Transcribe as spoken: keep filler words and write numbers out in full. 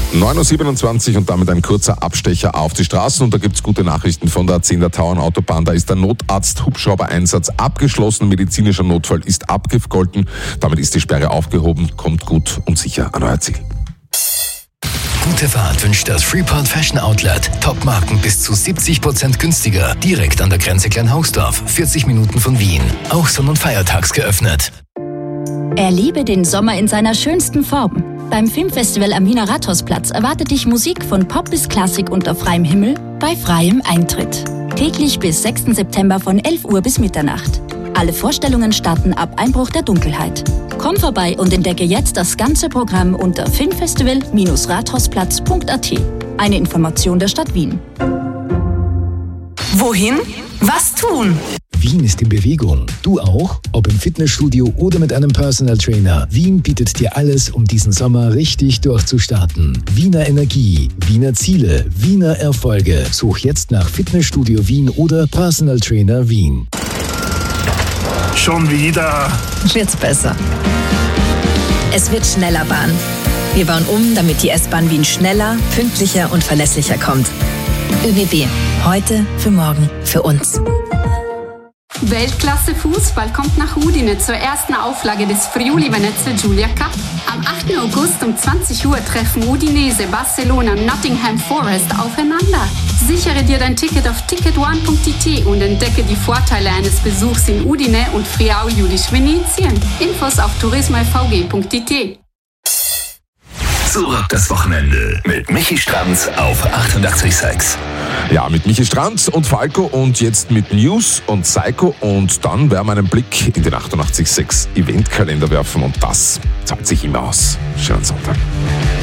neun Uhr siebenundzwanzig und damit ein kurzer Abstecher auf die Straßen. Und da gibt es gute Nachrichten von der Zehnder Tauern-Autobahn. Da ist der Notarzt-Hubschrauber-Einsatz abgeschlossen. Medizinischer Notfall ist abgegolten. Damit ist die Sperre aufgehoben. Kommt gut und sicher an euer Ziel. Gute Fahrt wünscht das Freeport Fashion Outlet. Top-Marken bis zu siebzig Prozent günstiger. Direkt an der Grenze Kleinhausdorf. vierzig Minuten von Wien. Auch sonn- und feiertags geöffnet. Erlebe den Sommer in seiner schönsten Form. Beim Filmfestival am Wiener Rathausplatz erwartet dich Musik von Pop bis Klassik unter freiem Himmel bei freiem Eintritt. Täglich bis sechsten September von elf Uhr bis Mitternacht. Alle Vorstellungen starten ab Einbruch der Dunkelheit. Komm vorbei und entdecke jetzt das ganze Programm unter filmfestival Bindestrich rathausplatz Punkt a t. Eine Information der Stadt Wien. Wohin? Was tun? Wien ist in Bewegung. Du auch? Ob im Fitnessstudio oder mit einem Personal Trainer. Wien bietet dir alles, um diesen Sommer richtig durchzustarten. Wiener Energie, Wiener Ziele, Wiener Erfolge. Such jetzt nach Fitnessstudio Wien oder Personal Trainer Wien. Schon wieder. Wird's besser. Es wird schneller Bahn. Wir bauen um, damit die S-Bahn Wien schneller, pünktlicher und verlässlicher kommt. ÖBB. Heute, für morgen, für uns. Weltklasse Fußball kommt nach Udine zur ersten Auflage des Friuli Venezia Giulia Cup. Am achten August um zwanzig Uhr treffen Udinese, Barcelona und Nottingham Forest aufeinander. Sichere dir dein Ticket auf ticket one Punkt i t und entdecke die Vorteile eines Besuchs in Udine und Friaul Judisch Venetien. Infos auf tourismo f v g Punkt i t. Zurück das Wochenende mit Michi Stranz auf achtundachtzig Komma sechs. Ja, mit Michi Stranz und Falco und jetzt mit News und Psycho. Und dann werden wir einen Blick in den achtundachtzig Komma sechs Eventkalender werfen und das zahlt sich immer aus. Schönen Sonntag.